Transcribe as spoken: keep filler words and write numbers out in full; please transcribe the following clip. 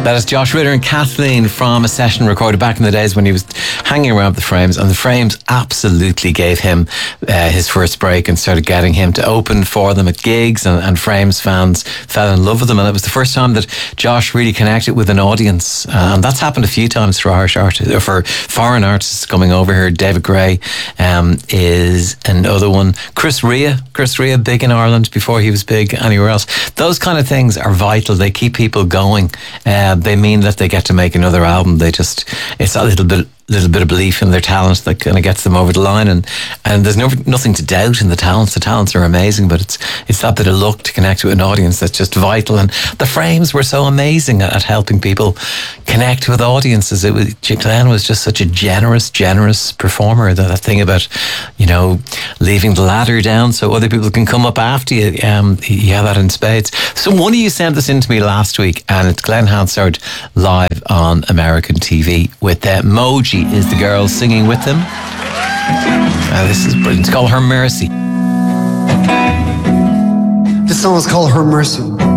That is Josh Ritter and Kathleen from a session recorded back in the days when he was hanging around the Frames, and the Frames absolutely gave him uh, his first break and started getting him to open for them at gigs, and, and Frames fans fell in love with him, and it was the first time that Josh really connected with an audience, uh, and that's happened a few times for Irish artists, or for foreign artists coming over here. David Gray um, is another one. Chris Rea, Chris Rea, big in Ireland before he was big anywhere else. Those kind of things are vital. They keep people going. Uh, they mean that they get to make another album. They just, it's a little bit little bit of belief in their talent that kind of gets them over the line, and and there's no, nothing to doubt in the talents. The talents are amazing, but it's it's that bit of luck to connect with an audience that's just vital. And the Frames were so amazing at, at helping people connect with audiences. It was, Glenn was just such a generous, generous performer. That, that thing about, you know, leaving the ladder down so other people can come up after you. Um, he had that in spades. So one of you sent this in to me last week, and it's Glenn Hansard live on American T V with uh, Moji is the girl singing with them. Uh, this is brilliant. It's called Her Mercy. This song is called Her Mercy.